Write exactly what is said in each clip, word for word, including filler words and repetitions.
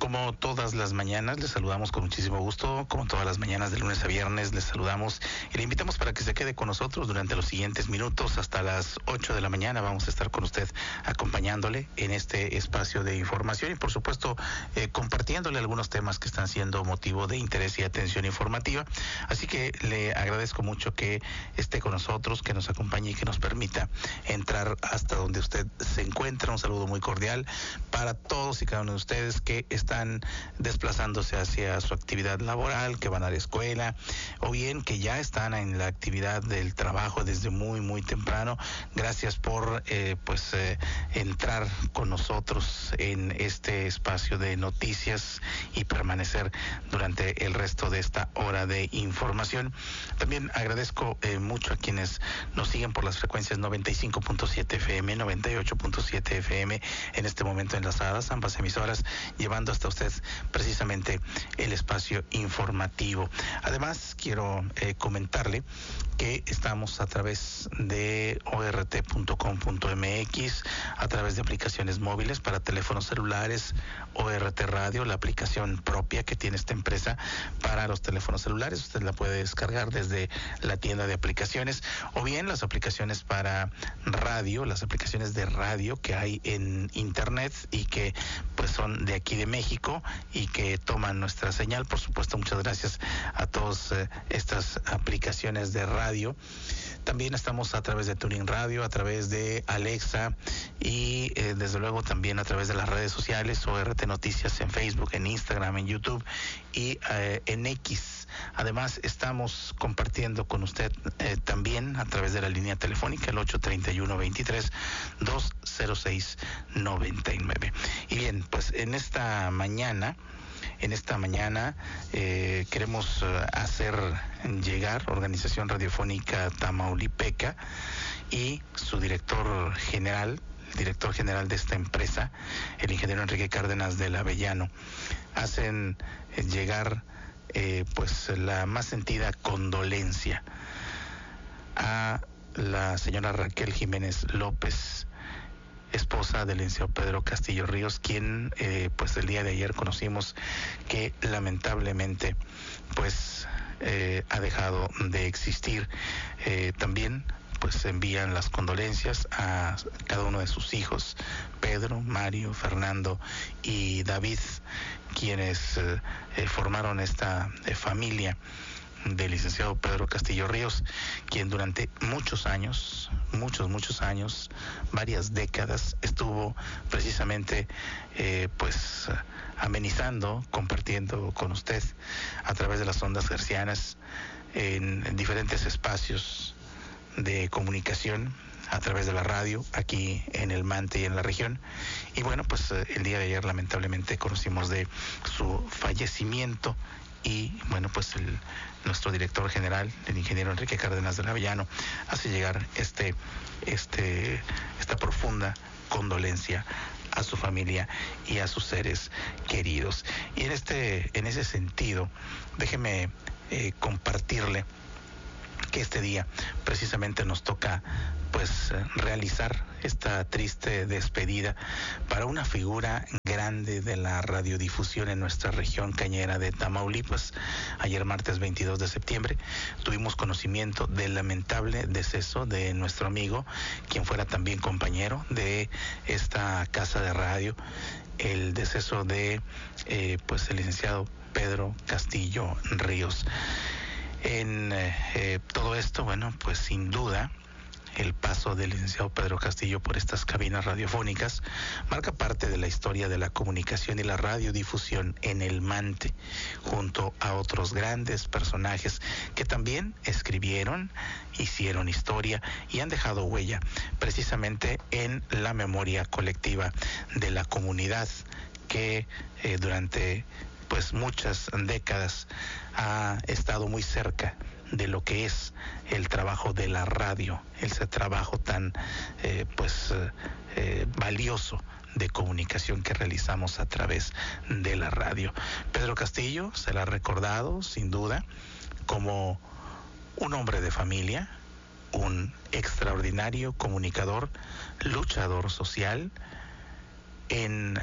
Como todas las mañanas, les saludamos con muchísimo gusto. Como todas las mañanas de lunes a viernes, les saludamos y le invitamos para que se quede con nosotros durante los siguientes minutos. Hasta las ocho de la mañana vamos a estar con usted acompañándole en este espacio de información y, por supuesto, eh, compartiéndole algunos temas que están siendo motivo de interés y atención informativa. Así que le agradezco mucho que esté con nosotros, que nos acompañe y que nos permita entrar hasta donde usted se encuentra. Un saludo muy cordial para todos y cada uno de ustedes que están desplazándose hacia su actividad laboral, que van a la escuela, o bien que ya están en la actividad del trabajo desde muy, muy temprano. Gracias por eh, pues eh, entrar con nosotros en este espacio de noticias y permanecer durante el resto de esta hora de información. También agradezco eh, mucho a quienes nos siguen por las frecuencias noventa y cinco punto siete F M, noventa y ocho punto siete F M, en este momento enlazadas, ambas emisoras, llevando hasta usted precisamente el espacio informativo. Además, quiero eh, comentarle que estamos a través de o r t punto com punto m x, a través de aplicaciones móviles para teléfonos celulares, O R T Radio, la aplicación propia que tiene esta empresa para los teléfonos celulares. Usted la puede descargar desde la tienda de aplicaciones, o bien las aplicaciones para radio, las aplicaciones de radio que hay en internet y que pues son de aquí de México y que toman nuestra señal. Por supuesto, muchas gracias a todas eh, estas aplicaciones de radio. También estamos a través de Tuning Radio, a través de Alexa y eh, desde luego también a través de las redes sociales, O R T Noticias en Facebook, en Instagram, en YouTube y eh, en X. Además, estamos compartiendo con usted eh, también a través de la línea telefónica, el ocho treinta y uno veintitrés doscientos seis noventa y nueve. Y bien, pues en esta mañana, en esta mañana eh, queremos uh, hacer llegar Organización Radiofónica Tamaulipeca y su director general, el director general de esta empresa, el ingeniero Enrique Cárdenas del Avellano, hacen eh, llegar eh, pues la más sentida condolencia a la señora Raquel Jiménez López, esposa del licenciado Pedro Castillo Ríos, quien eh, pues el día de ayer conocimos que lamentablemente pues eh, ha dejado de existir. Eh, también pues envían las condolencias a cada uno de sus hijos, Pedro, Mario, Fernando y David, quienes eh, eh, formaron esta eh, familia del licenciado Pedro Castillo Ríos, quien durante muchos años, muchos, muchos años, varias décadas, estuvo precisamente eh, pues amenizando, compartiendo con usted a través de las ondas hercianas en, en diferentes espacios de comunicación, a través de la radio, aquí en el Mante y en la región. Y bueno, pues el día de ayer lamentablemente conocimos de su fallecimiento. Y bueno, pues el, nuestro director general, el ingeniero Enrique Cárdenas del Avellano, hace llegar este, este, esta profunda condolencia a su familia y a sus seres queridos. Y en este, en ese sentido, déjeme eh, compartirle que este día precisamente nos toca pues realizar esta triste despedida para una figura grande de la radiodifusión en nuestra región cañera de Tamaulipas. Ayer martes veintidós de septiembre tuvimos conocimiento del lamentable deceso de nuestro amigo, quien fuera también compañero de esta casa de radio, el deceso de eh, pues el licenciado Pedro Castillo Ríos. En eh, todo esto, bueno, pues sin duda, el paso del licenciado Pedro Castillo por estas cabinas radiofónicas marca parte de la historia de la comunicación y la radiodifusión en el Mante, junto a otros grandes personajes que también escribieron, hicieron historia y han dejado huella precisamente en la memoria colectiva de la comunidad que eh, durante pues muchas décadas ha estado muy cerca de lo que es el trabajo de la radio, ese trabajo tan eh, pues eh, valioso de comunicación que realizamos a través de la radio. Pedro Castillo será recordado sin duda como un hombre de familia, un extraordinario comunicador, luchador social, en una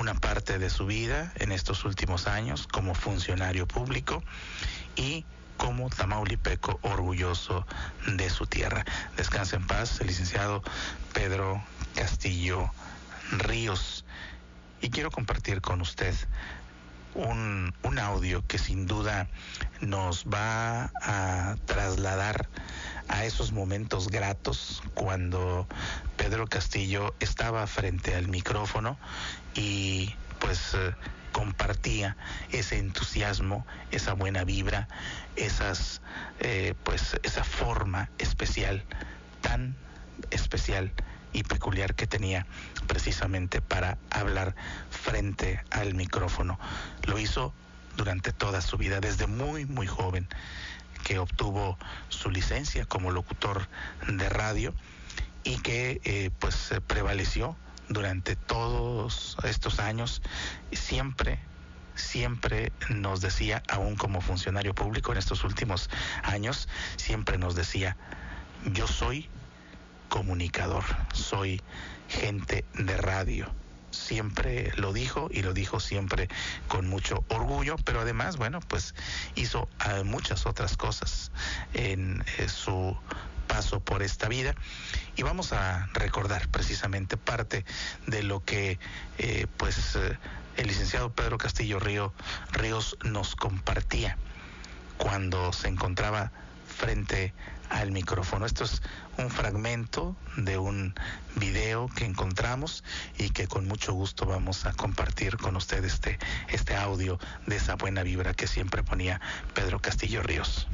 una parte de su vida en estos últimos años como funcionario público y como tamaulipeco orgulloso de su tierra. Descanse en paz el licenciado Pedro Castillo Ríos. Y quiero compartir con usted un, un audio que sin duda nos va a trasladar a esos momentos gratos cuando Pedro Castillo estaba frente al micrófono y pues eh, compartía ese entusiasmo, esa buena vibra, esas eh, pues esa forma especial, tan especial y peculiar que tenía precisamente para hablar frente al micrófono. Lo hizo durante toda su vida, desde muy muy joven, que obtuvo su licencia como locutor de radio y que eh, pues prevaleció durante todos estos años. Siempre, siempre nos decía, aún como funcionario público en estos últimos años, siempre nos decía: yo soy comunicador, soy gente de radio. Siempre lo dijo y lo dijo siempre con mucho orgullo, pero además, bueno, pues hizo uh, muchas otras cosas en eh, su paso por esta vida, y vamos a recordar precisamente parte de lo que eh, pues eh, el licenciado Pedro Castillo Río, Ríos nos compartía cuando se encontraba frente al micrófono. Esto es un fragmento de un video que encontramos y que con mucho gusto vamos a compartir con ustedes este, este audio de esa buena vibra que siempre ponía Pedro Castillo Ríos.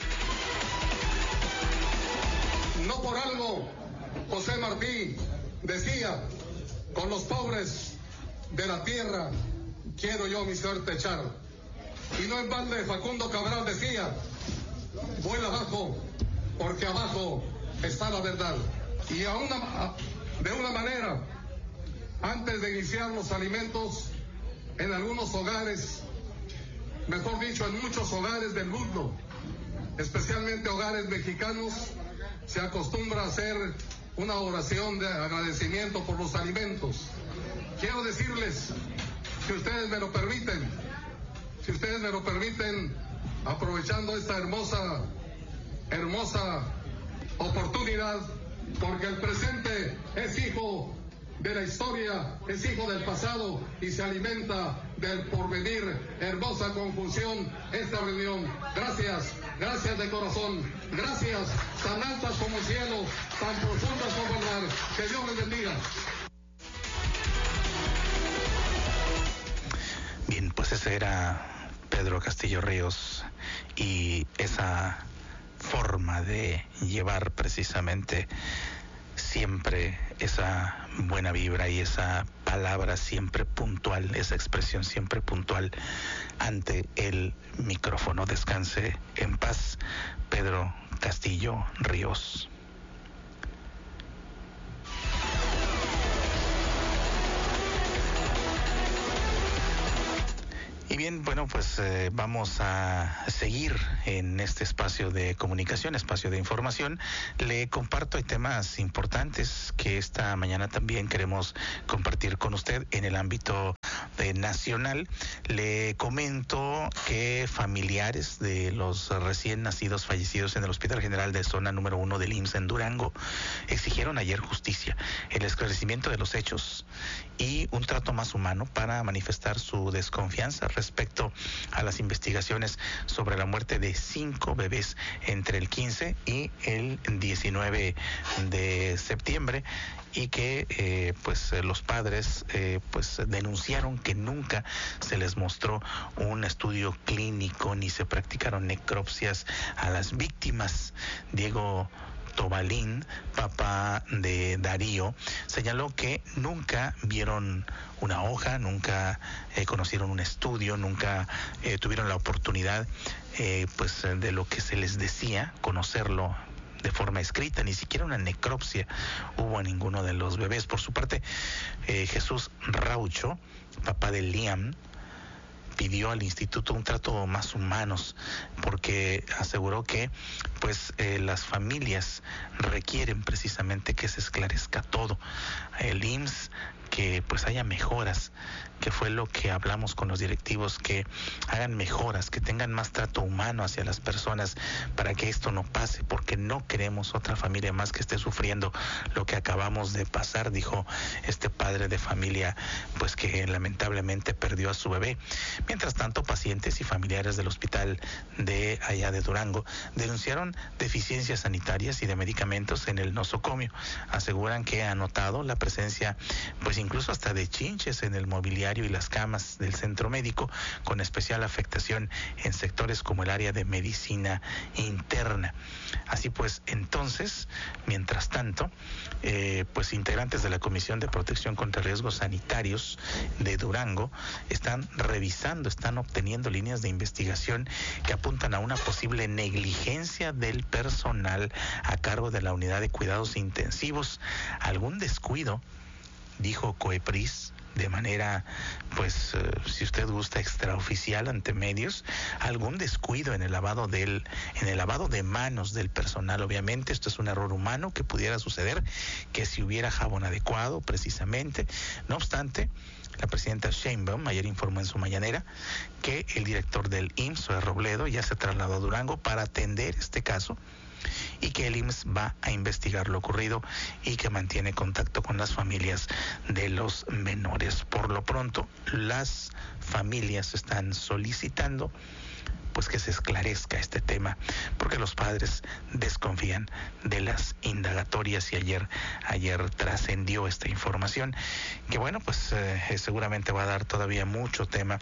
No por algo José Martí decía: con los pobres de la tierra quiero yo mi suerte echar. Y no en balde Facundo Cabral decía: vuela abajo, porque abajo está la verdad. Y a una, a, de una manera, antes de iniciar los alimentos, en algunos hogares, mejor dicho, en muchos hogares del mundo, especialmente hogares mexicanos, se acostumbra a hacer una oración de agradecimiento por los alimentos. Quiero decirles, si ustedes me lo permiten, si ustedes me lo permiten, aprovechando esta hermosa, hermosa oportunidad, porque el presente es hijo de la historia, es hijo del pasado y se alimenta del porvenir. Hermosa conjunción esta reunión. Gracias, gracias de corazón, gracias, tan altas como el cielo, tan profundas como el mar. Que Dios les bendiga. Bien, pues ese era Pedro Castillo Ríos y esa forma de llevar precisamente siempre esa buena vibra y esa palabra siempre puntual, esa expresión siempre puntual ante el micrófono. Descanse en paz, Pedro Castillo Ríos. Y bien, bueno, pues eh, vamos a seguir en este espacio de comunicación, espacio de información. Le comparto, hay temas importantes que esta mañana también queremos compartir con usted en el ámbito eh, nacional. Le comento que familiares de los recién nacidos fallecidos en el Hospital General de Zona número uno del I M S S en Durango exigieron ayer justicia, el esclarecimiento de los hechos y un trato más humano para manifestar su desconfianza respecto a las investigaciones sobre la muerte de cinco bebés entre el quince y el diecinueve de septiembre, y que eh, pues los padres eh, pues denunciaron que nunca se les mostró un estudio clínico ni se practicaron necropsias a las víctimas. Diego Tobalín, papá de Darío, señaló que nunca vieron una hoja, nunca eh, conocieron un estudio, nunca eh, tuvieron la oportunidad eh, pues de lo que se les decía, conocerlo de forma escrita, ni siquiera una necropsia hubo a ninguno de los bebés. Por su parte, eh, Jesús Raucho, papá de Liam, pidió al instituto un trato más humanos porque aseguró que pues eh, las familias requieren precisamente que se esclarezca todo. El I M S S que pues haya mejoras, que fue lo que hablamos con los directivos, que hagan mejoras, que tengan más trato humano hacia las personas para que esto no pase, porque no queremos otra familia más que esté sufriendo lo que acabamos de pasar, dijo este padre de familia, pues que lamentablemente perdió a su bebé. Mientras tanto, pacientes y familiares del hospital de allá de Durango denunciaron deficiencias sanitarias y de medicamentos en el nosocomio. Aseguran que han notado la presencia, pues incluso hasta de chinches en el mobiliario y las camas del centro médico, con especial afectación en sectores como el área de medicina interna. Así pues, entonces, mientras tanto, eh, pues integrantes de la Comisión de Protección contra Riesgos Sanitarios de Durango están revisando, están obteniendo líneas de investigación que apuntan a una posible negligencia del personal a cargo de la unidad de cuidados intensivos, algún descuido, dijo COEPRIS, de manera, pues, eh, si usted gusta, extraoficial ante medios, algún descuido en el lavado del, en el lavado de manos del personal. Obviamente, esto es un error humano que pudiera suceder, que si hubiera jabón adecuado, precisamente. No obstante, la presidenta Sheinbaum ayer informó en su mañanera que el director del I M S S, Zoe Robledo, ya se trasladó a Durango para atender este caso, y que el I M S S va a investigar lo ocurrido y que mantiene contacto con las familias de los menores. Por lo pronto, las familias están solicitando pues que se esclarezca este tema, porque los padres desconfían de las indagatorias y ayer ayer trascendió esta información que, bueno, pues eh, seguramente va a dar todavía mucho tema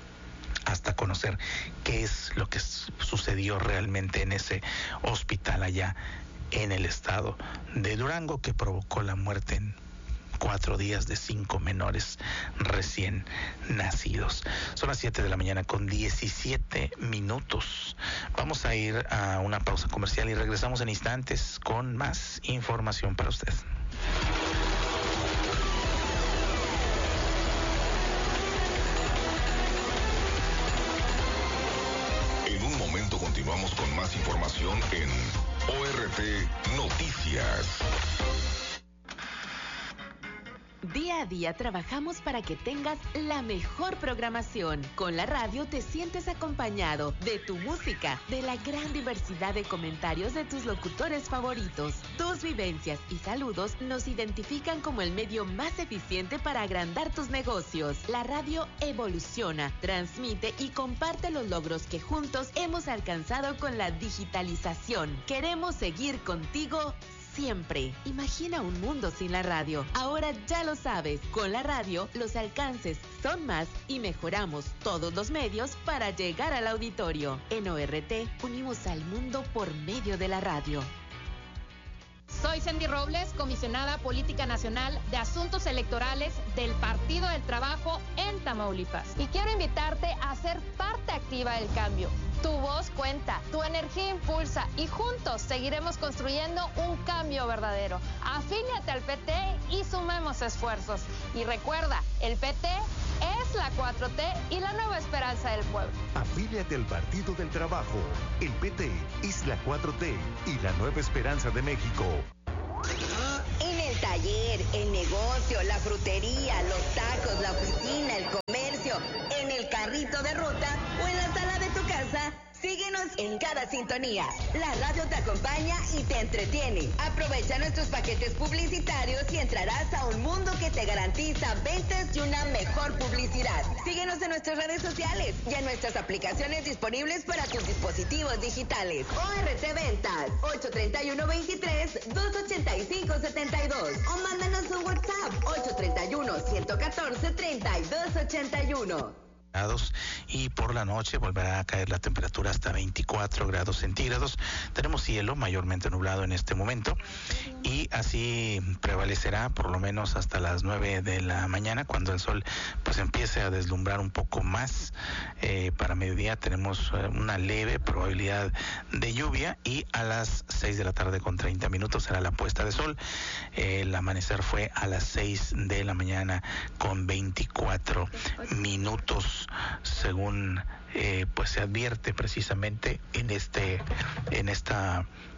hasta conocer qué es lo que sucedió realmente en ese hospital allá en el estado de Durango, que provocó la muerte en cuatro días de cinco menores recién nacidos. Son las siete de la mañana con diecisiete minutos. Vamos a ir a una pausa comercial y regresamos en instantes con más información para usted. Continuamos con más información en O R T Noticias. Día a día trabajamos para que tengas la mejor programación. Con la radio te sientes acompañado de tu música, de la gran diversidad de comentarios de tus locutores favoritos. Tus vivencias y saludos nos identifican como el medio más eficiente para agrandar tus negocios. La radio evoluciona, transmite y comparte los logros que juntos hemos alcanzado con la digitalización. Queremos seguir contigo siempre. Imagina un mundo sin la radio. Ahora ya lo sabes. Con la radio, los alcances son más y mejoramos todos los medios para llegar al auditorio. En O R T, unimos al mundo por medio de la radio. Soy Sandy Robles, comisionada política nacional de asuntos electorales del Partido del Trabajo en Tamaulipas. Y quiero invitarte a ser parte activa del cambio. Tu voz cuenta, tu energía impulsa y juntos seguiremos construyendo un cambio verdadero. Afíliate al P T y sumemos esfuerzos. Y recuerda, el P T es la cuatro T y la nueva esperanza del pueblo. Afíliate al Partido del Trabajo. El P T es la cuatro T y la nueva esperanza de México. En el taller, el negocio, la frutería, los tacos, la oficina, el comercio, en el carrito de ruta o en la sala de tu casa, síguenos en cada sintonía. La radio te acompaña y te entretiene. Aprovecha nuestros paquetes publicitarios y entrarás a un mundo que te garantiza ventas y una mejor publicidad. Síguenos en nuestras redes sociales y en nuestras aplicaciones disponibles para tus dispositivos digitales. O R T Ventas, ocho treinta y uno veintitrés, doscientos ochenta y cinco setenta y dos. O mándanos un WhatsApp, ocho treinta y uno, ciento catorce, treinta y dos ochenta y uno. Y por la noche volverá a caer la temperatura hasta veinticuatro grados centígrados. Tenemos cielo mayormente nublado en este momento y así prevalecerá por lo menos hasta las nueve de la mañana, cuando el sol pues empiece a deslumbrar un poco más. Eh, para mediodía tenemos eh, una leve probabilidad de lluvia y a las seis de la tarde con treinta minutos será la puesta de sol. Eh, el amanecer fue a las seis de la mañana con veinticuatro minutos. Según eh, pues se advierte precisamente en este en esta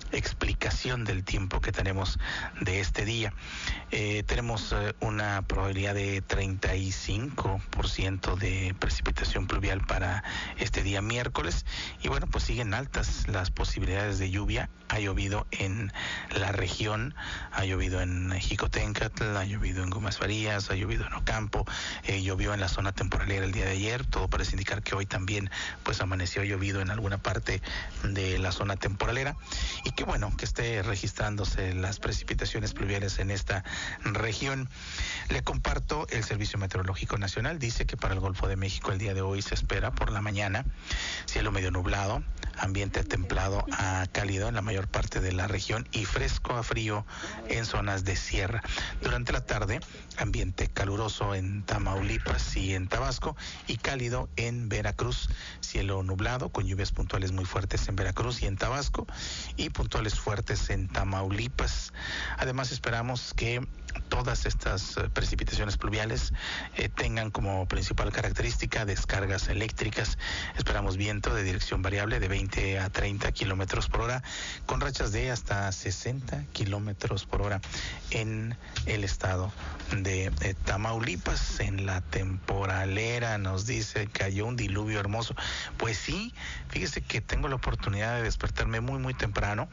explicación del tiempo que tenemos de este día. Eh, tenemos eh, una probabilidad de treinta y cinco por ciento de precipitación pluvial para este día miércoles, y bueno, pues siguen altas las posibilidades de lluvia. Ha llovido en la región, ha llovido en Jicotencatl, ha llovido en Gómez Farías, ha llovido en Ocampo, eh, llovió en la zona temporalera el día de ayer. Todo parece indicar que hoy también pues amaneció llovido en alguna parte de la zona temporalera, y qué bueno que esté registrándose las precipitaciones pluviales en esta región. Le comparto, el Servicio Meteorológico Nacional dice que para el Golfo de México el día de hoy se espera por la mañana cielo medio nublado, ambiente templado a cálido en la mayor parte de la región y fresco a frío en zonas de sierra. Durante la tarde, ambiente caluroso en Tamaulipas y en Tabasco y cálido en Veracruz. Cielo nublado con lluvias puntuales muy fuertes en Veracruz y en Tabasco y puntuales fuertes en Tamaulipas. Además, esperamos que todas estas eh, precipitaciones pluviales eh, tengan como principal característica descargas eléctricas. Esperamos viento de dirección variable de veinte a treinta kilómetros por hora, con rachas de hasta sesenta kilómetros por hora en el estado de, de Tamaulipas. En la temporalera nos dice cayó un diluvio hermoso. Pues sí, fíjese que tengo la oportunidad de despertarme muy muy temprano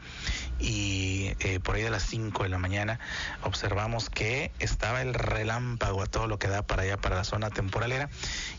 y eh, por ahí de las cinco de la mañana observamos que estaba el relámpago a todo lo que da para allá, para la zona temporalera,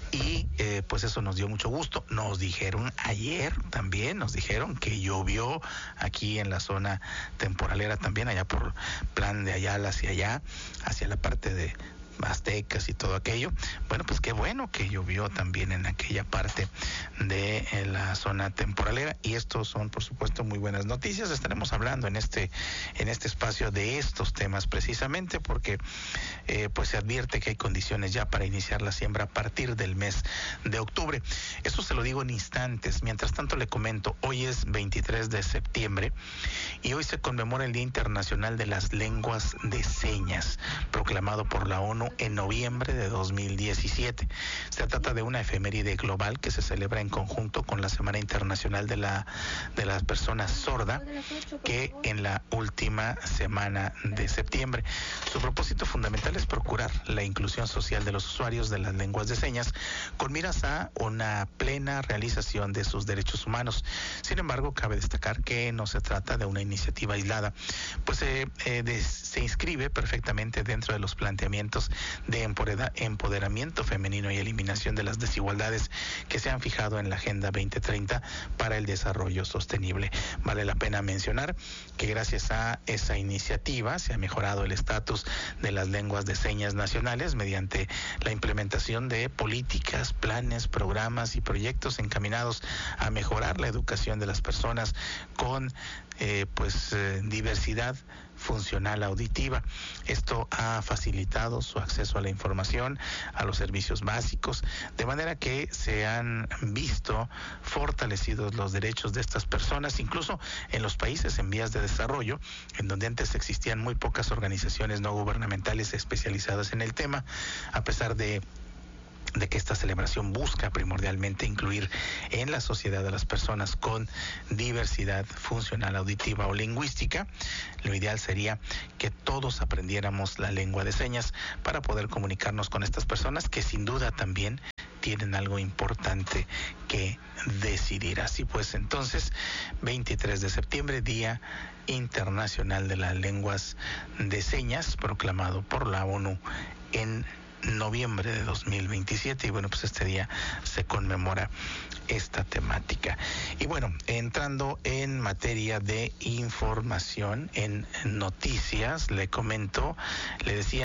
y eh, pues eso nos dio mucho gusto. Nos dijeron ayer también, nos dijeron que llovió aquí en la zona temporalera también, allá por Plan de Ayala hacia allá, hacia la parte de Aztecas y todo aquello. Bueno, pues qué bueno que llovió también en aquella parte de en la zona temporalera, y estos son por supuesto muy buenas noticias. Estaremos hablando en este en este espacio de estos temas precisamente porque eh, pues se advierte que hay condiciones ya para iniciar la siembra a partir del mes de octubre. Eso se lo digo en instantes. Mientras tanto le comento, hoy es veintitrés de septiembre y hoy se conmemora el Día Internacional de las Lenguas de Señas, proclamado por la ONU en noviembre de dos mil diecisiete. Se trata de una efeméride global que se celebra en conjunto con la Semana Internacional de la de las Personas Sorda, que en la última semana de septiembre. Su propósito fundamental es procurar la inclusión social de los usuarios de las lenguas de señas con miras a una plena realización de sus derechos humanos. Sin embargo, cabe destacar que no se trata de una iniciativa aislada, pues eh, eh, de, se inscribe perfectamente dentro de los planteamientos de empoderamiento femenino y eliminación de las desigualdades que se han fijado en la Agenda veinte treinta para el desarrollo sostenible. Vale la pena mencionar que gracias a esa iniciativa se ha mejorado el estatus de las lenguas de señas nacionales mediante la implementación de políticas, planes, programas y proyectos encaminados a mejorar la educación de las personas con eh, pues eh, diversidad funcional auditiva. Esto ha facilitado su acceso a la información, a los servicios básicos, de manera que se han visto fortalecidos los derechos de estas personas, incluso en los países en vías de desarrollo, en donde antes existían muy pocas organizaciones no gubernamentales especializadas en el tema. A pesar de de que esta celebración busca primordialmente incluir en la sociedad a las personas con diversidad funcional auditiva o lingüística, lo ideal sería que todos aprendiéramos la lengua de señas para poder comunicarnos con estas personas que sin duda también tienen algo importante que decidir. Así pues, entonces, veintitrés de septiembre, Día Internacional de las Lenguas de Señas, proclamado por la ONU en noviembre de dos mil veintisiete, y bueno, pues este día se conmemora esta temática. Y bueno, entrando en materia de información, en noticias, le comento, le decía